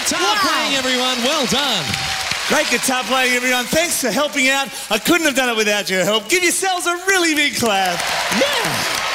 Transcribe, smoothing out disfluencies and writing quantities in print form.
guitar playing, everyone. Well done. Great guitar playing, everyone. Thanks for helping out. I couldn't have done it without your help. Give yourselves a really big clap. Yeah.